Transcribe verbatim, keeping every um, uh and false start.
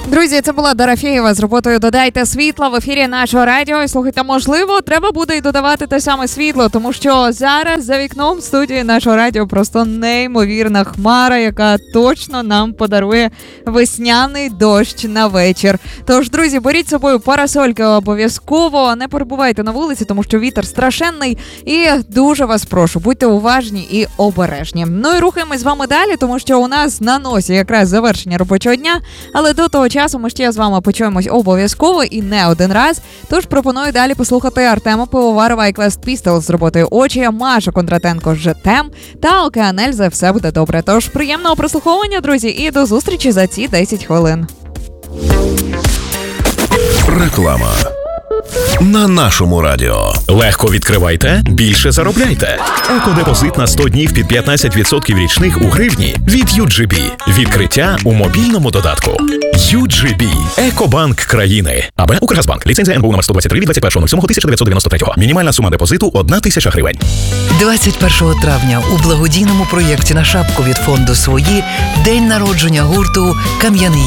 Друзі, це була Дорофєєва з роботою «Додайте світла» в ефірі нашого радіо. І слухайте, можливо, треба буде й додавати те саме світло, тому що зараз за вікном студії нашого радіо просто неймовірна хмара, яка точно нам подарує весняний дощ на вечір. Тож, друзі, беріть з собою парасольки обов'язково, не перебувайте на вулиці, тому що вітер страшенний. І дуже вас прошу, будьте уважні і обережні. Ну і рухаємось з вами далі, тому що у нас на носі якраз завершення робочого дня, але до того часу ми ще з вами почуємось обов'язково і не один раз. Тож пропоную далі послухати Артема Пивоварова і Quest Pistols з роботою «Очі», Машу Кондратенко з «Жетем» та Океан Ельзи «Все буде добре». Тож приємного прослуховування, друзі, і до зустрічі за ці десять хвилин. Реклама на нашому радіо. Легко відкривайте, більше заробляйте. Екодепозит на сто днів під п'ятнадцять відсотків річних у гривні від ю джі бі. Відкриття у мобільному додатку. ю джі бі. Екобанк країни. АБ Укргазбанк. Ліцензія ен бе у номер сто двадцять три від двадцять першого лютого тисяча дев'ятсот дев'яносто третього. Мінімальна сума депозиту – одна тисяча гривень. двадцять першого травня у благодійному проєкті «На шапку» від фонду «Свої» день народження гурту «Кам'яний